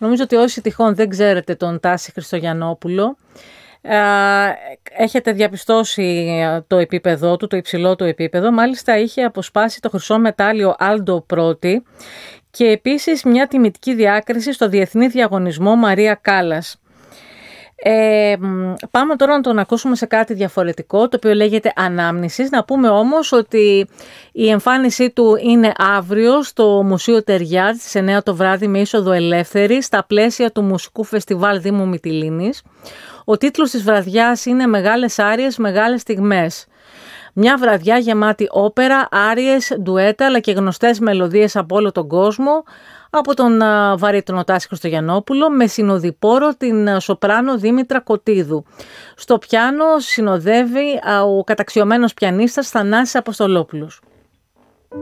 Νομίζω ότι όσοι τυχόν δεν ξέρετε τον Τάση Χριστογιαννόπουλο, έχετε διαπιστώσει το επίπεδό του, το υψηλό του επίπεδο. Μάλιστα είχε αποσπάσει το χρυσό μετάλλιο Άλντο πρώτη και επίσης μια τιμητική διάκριση στο Διεθνή Διαγωνισμό Μαρία Κάλλας. Πάμε τώρα να τον ακούσουμε σε κάτι διαφορετικό, το οποίο λέγεται Ανάμνησης. Να πούμε όμως ότι η εμφάνισή του είναι αύριο στο Μουσείο Τεριάτ στις 9 το βράδυ με είσοδο ελεύθερη στα πλαίσια του Μουσικού Φεστιβάλ Δήμου Μυτιλήνης. Ο τίτλος της βραδιάς είναι «Μεγάλες άριες, μεγάλες στιγμές». Μια βραδιά γεμάτη όπερα, άριες, ντουέτα αλλά και γνωστές μελωδίες από όλο τον κόσμο, από τον βαρύτονο Τάση Χριστογιαννόπουλο με συνοδοιπόρο την σοπράνο Δήμητρα Κωτίδου. Στο πιάνο συνοδεύει ο καταξιωμένος πιανίστας Θανάσης Αποστολόπουλος.